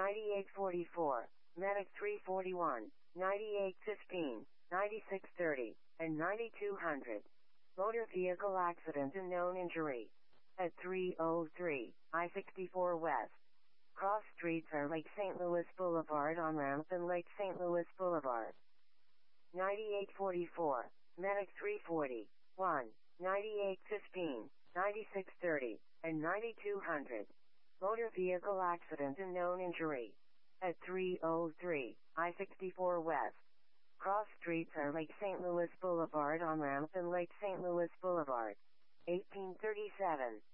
9844, Medic 341, 9815, 9630, and 9200. Motor vehicle accident and known injury. At 303, I-64 West. Cross streets are Lake St. Louis Boulevard on-ramp and Lake St. Louis Boulevard. 9844, Medic 340, 1, 9815, 9630, and 9200. Motor vehicle accident and known injury. At 303, I-64 West. Cross streets are Lake St. Louis Boulevard on-ramp and Lake St. Louis Boulevard. 1837,